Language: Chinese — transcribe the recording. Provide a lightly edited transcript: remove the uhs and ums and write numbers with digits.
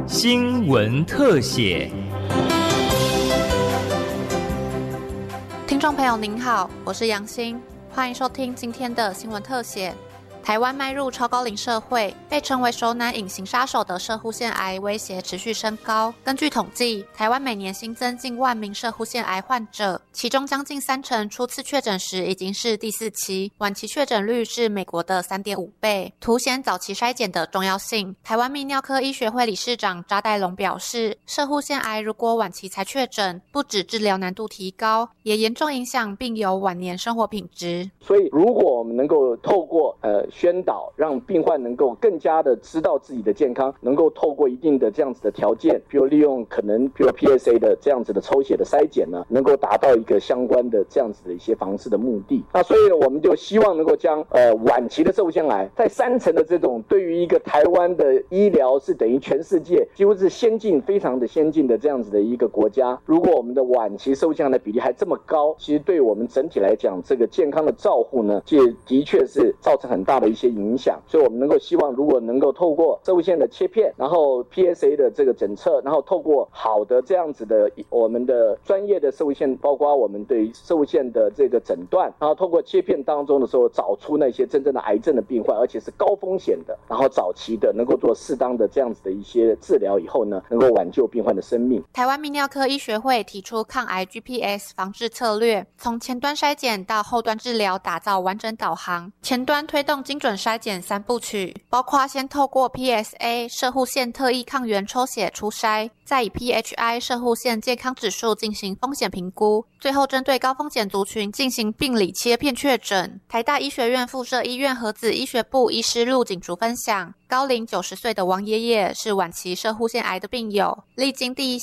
新闻特写。 听众朋友您好，我是杨欣，欢迎收听今天的新闻特写。台湾迈入超高龄社会，被称为首男隐形杀手的摄护腺癌威胁持续升高。根据统计，台湾每年新增近10000名摄护腺癌患者，其中将近30%初次确诊时已经是第4期，晚期确诊率是美国的3.5倍，凸显早期筛检的重要性。台湾泌尿科医学会理事长查代龙表示，摄护腺癌如果晚期才确诊，不止治疗难度提高，也严重影响病友晚年生活品质。 所以如果我们能够透过宣导，让病患能够更加的知道自己的健康，能够透过一定的这样子的条件，比如利用比如 PSA 的这样子的抽血的筛检呢，能够达到一个相关的这样子的一些防治的目的。那所以呢，我们就希望能够将晚期的摄护腺癌在3成的这种，对于一个台湾的医疗是等于全世界几乎是非常的先进的这样子的一个国家，如果我们的晚期摄护腺癌的比例还这么高，其实对我们整体来讲，这个健康的照护呢，的确是造成很大的一些影响。所以我们能够希望，如果能够透过摄护腺的切片，然后 PSA 的这个检测，然后透过好的这样子的我们的专业的摄护腺，包括我们对摄护腺的这个诊断，然后透过切片当中的时候找出那些真正的癌症的病患，而且是高风险的，然后早期的能够做适当的这样子的一些治疗以后呢，能够挽救病患的生命。 台湾泌尿科医学会提出抗癌 GPS 防治策略，从前端筛检到后端治疗打造完整导航。前端推动精准筛检3部曲，包括先透过 PSA 摄护腺特异抗原抽血初筛，再以 PHI 摄护腺健康指数进行风险评估，最后针对高风险族群进行病理切片确诊。台大医学院附设医院核子医学部医师陆景竹分享，高龄90岁的王爷爷是晚期摄护腺癌的病友，历经第一